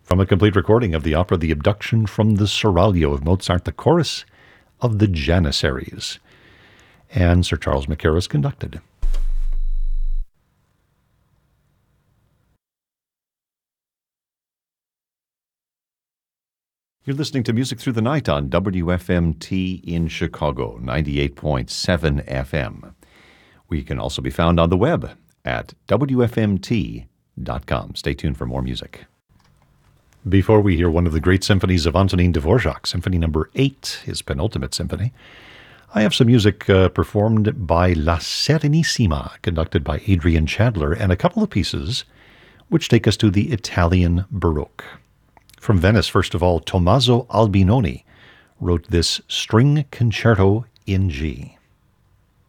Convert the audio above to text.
From a complete recording of the opera The Abduction from the Seraglio of Mozart, the chorus of the Janissaries. And Sir Charles Mackerras conducted. You're listening to Music Through the Night on WFMT in Chicago, 98.7 FM. We can also be found on the web at WFMT.com. Stay tuned for more music. Before we hear one of the great symphonies of Antonin Dvorak, Symphony No. 8, his penultimate symphony, I have some music performed by La Serenissima, conducted by Adrian Chadler, and a couple of pieces which take us to the Italian Baroque. From Venice, first of all, Tommaso Albinoni wrote this String Concerto in G.